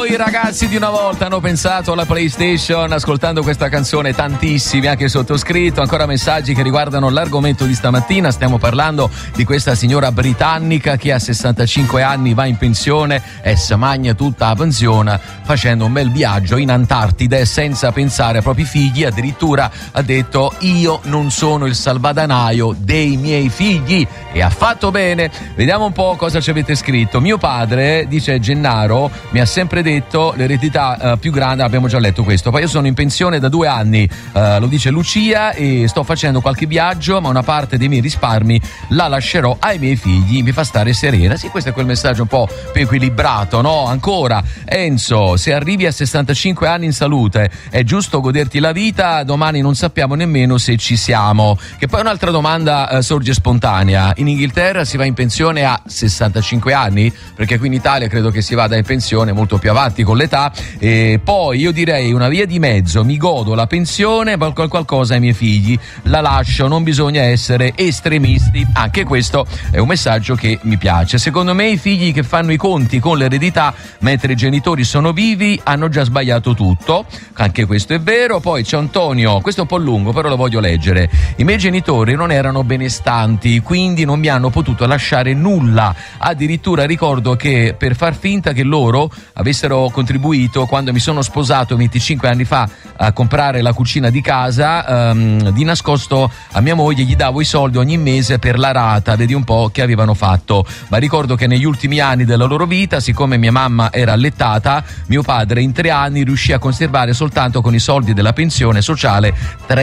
i ragazzi di una volta hanno pensato alla PlayStation ascoltando questa canzone, tantissimi, anche sottoscritto. Ancora messaggi che riguardano l'argomento di stamattina. Stiamo parlando di questa signora britannica che a 65 anni va in pensione e si magna tutta la pensione facendo un bel viaggio in Antartide senza pensare ai propri figli. Addirittura ha detto: io non sono il salvadanaio dei miei figli, e ha fatto bene. Vediamo un po' cosa ci avete scritto. Mio padre, dice Gennaro, mi ha sempre detto l'eredità più grande, abbiamo già letto questo. Poi io sono in pensione da 2 anni, lo dice Lucia, e sto facendo qualche viaggio, ma una parte dei miei risparmi la lascerò ai miei figli, mi fa stare serena. Sì, questo è quel messaggio un po' più equilibrato, no? Ancora Enzo: se arrivi a 65 anni in salute è giusto goderti la vita, domani non sappiamo nemmeno se ci siamo. Che poi un'altra domanda sorge spontanea: in Inghilterra si va in pensione a 65 anni? Perché qui in Italia credo che si vada in pensione molto più avanti con l'età. E poi io direi una via di mezzo: mi godo la pensione, ma qualcosa ai miei figli la lascio, non bisogna essere estremisti. Anche questo è un messaggio che mi piace. Secondo me i figli che fanno i conti con l'eredità mentre i genitori sono vivi hanno già sbagliato tutto. Anche questo è vero. Poi c'è Antonio, questo è un po' lungo però lo voglio leggere: i miei genitori non erano benestanti, quindi non mi hanno potuto lasciare nulla. Addirittura ricordo che per far finta che loro avessero contribuito quando mi sono sposato 25 anni fa a comprare la cucina di casa, di nascosto a mia moglie gli davo i soldi ogni mese per la rata. Vedi un po' che avevano fatto. Ma ricordo che negli ultimi anni della loro vita, siccome mia mamma era allettata, mio padre in 3 anni riuscì a conservare soltanto con i soldi della pensione sociale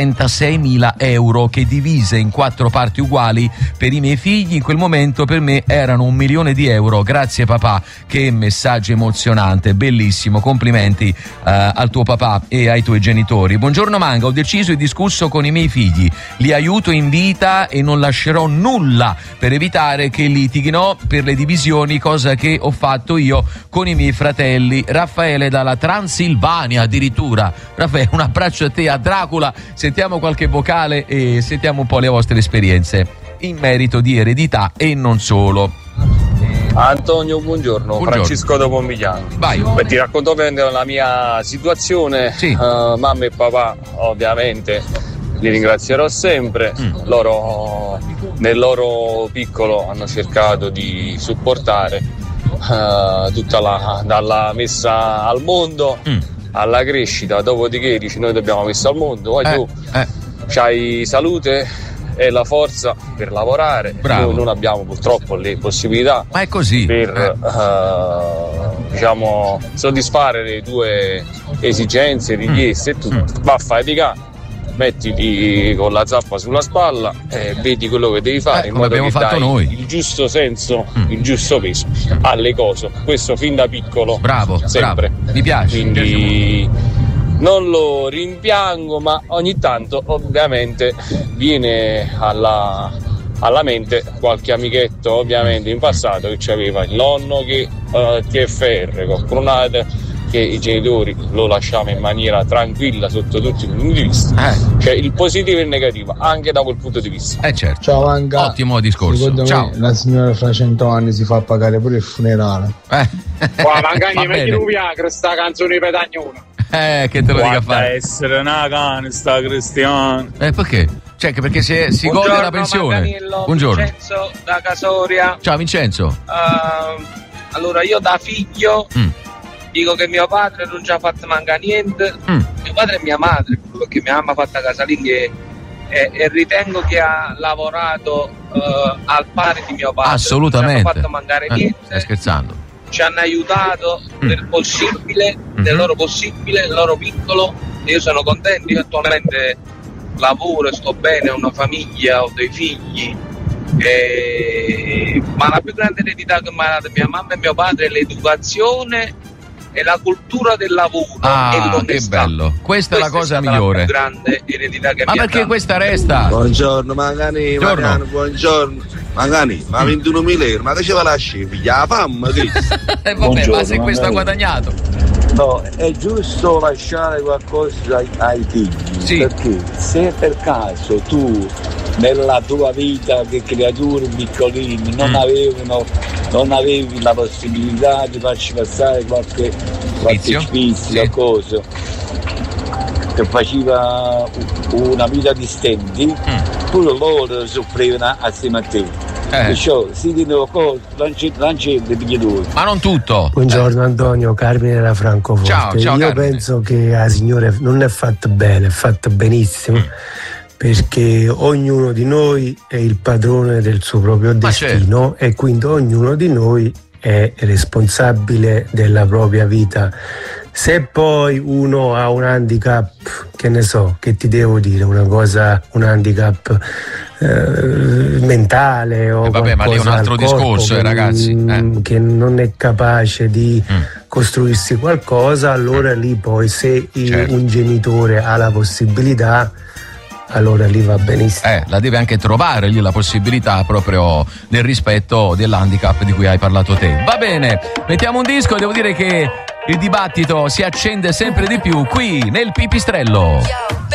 36.000 euro, che divise in 4 parti uguali per i miei figli in quel momento per me erano 1 milione di euro. Grazie papà. Che messaggio emozionante, bellissimo, complimenti al tuo papà e ai tuoi genitori. Buongiorno Manga, ho deciso e discusso con i miei figli, li aiuto in vita e non lascerò nulla per evitare che litighino per le divisioni, cosa che ho fatto io con i miei fratelli. Raffaele dalla Transilvania, addirittura. Raffaele, un abbraccio a te, a Dracula. Sentiamo qualche vocale e sentiamo un po' le vostre esperienze in merito di eredità e non solo. Antonio, buongiorno. Francesco da Pomigliano. Vai. Ti racconto bene la mia situazione. Sì. Mamma e papà ovviamente li ringrazierò sempre. Loro nel loro piccolo hanno cercato di supportare dalla messa al mondo alla crescita. Dopodiché dici: noi dobbiamo messa al mondo, poi tu c'hai salute e la forza per lavorare. Bravo. Noi non abbiamo purtroppo le possibilità, ma è così, per diciamo soddisfare le tue esigenze, richieste e tutto. Va a fatica, mettiti con la zappa sulla spalla e vedi quello che devi fare, in come modo abbiamo che fatto dai noi il giusto senso, il giusto peso alle cose. Questo fin da piccolo. Bravo, sempre. Bravo. Mi piace. Quindi non lo rimpiango, ma ogni tanto ovviamente viene alla mente qualche amichetto ovviamente in passato che aveva il nonno che TFR, qualcuno che i genitori lo lasciamo in maniera tranquilla sotto tutti i punti di vista. Cioè il positivo e il negativo anche da quel punto di vista. Certo. Ciao Manga. Ottimo discorso. Secondo Ciao. me la signora fra 100 anni si fa pagare pure il funerale. Manga, metti un Viagra sta canzone pedagnona. Che te lo dica fare. Essere una cane sta Cristiano. Perché? Cioè che perché si gode la pensione. Manganello, Buongiorno. Vincenzo da Casoria. Ciao Vincenzo. Allora io da figlio dico che mio padre non ci ha fatto mancare niente. Mio padre e mia madre, perché mia mamma ha fatto casalinghe e ritengo che ha lavorato al pari di mio padre. Assolutamente. Non ci hanno fatto mancare niente. Stai scherzando? Ci hanno aiutato nel possibile, nel loro possibile, nel loro piccolo. Io sono contento, io attualmente lavoro, sto bene, ho una famiglia, ho dei figli. Ma la più grande eredità che mi ha dato mia mamma e mio padre è l'educazione e la cultura del lavoro. E che bello, questa è la cosa migliore. La più grande eredità che ma mi ha perché dato. questa resta? Buongiorno Magani, Buongiorno. buongiorno Magani, ma 21.000 euro, ma che ce va lasci? Figlia la fama, vabbè, ma se questo ha guadagnato. No, è giusto lasciare qualcosa ai figli, sì. Perché se per caso tu nella tua vita che creature piccoline non avevano non avevi la possibilità di farci passare qualche spizio, qualcosa che faceva una vita di stenti, pure loro soffrivano assieme a te. Perciò si dicono cose, lanciate pigliatori. Ma non tutto. Buongiorno Antonio, Carmine da Francoforte. Ciao, io Carmine. penso che la signora non è fatta bene, è fatta benissimo, perché ognuno di noi è il padrone del suo proprio destino, e quindi ognuno di noi è responsabile della propria vita. Se poi uno ha un handicap, che ne so, che ti devo dire, un handicap mentale o vabbè, ma lì è un altro discorso, ragazzi, che non è capace di costruirsi qualcosa, allora lì poi se un genitore ha la possibilità, allora lì va benissimo. La deve anche trovare lì la possibilità, proprio nel rispetto dell'handicap di cui hai parlato te. Va bene, mettiamo un disco e devo dire che il dibattito si accende sempre di più qui nel Pipistrello.